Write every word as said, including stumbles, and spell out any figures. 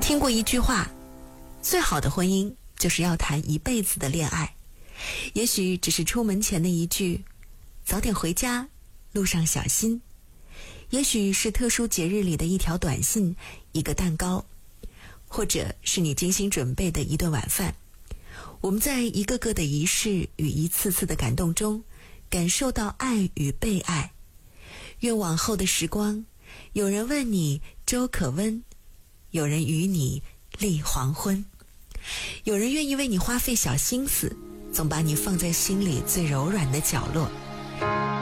听过一句话，最好的婚姻就是要谈一辈子的恋爱。也许只是出门前的一句早点回家，路上小心，也许是特殊节日里的一条短信，一个蛋糕，或者是你精心准备的一顿晚饭。我们在一个个的仪式与一次次的感动中，感受到爱与被爱。愿往后的时光，有人问你粥可温，有人与你立黄昏，有人愿意为你花费小心思，总把你放在心里最柔软的角落。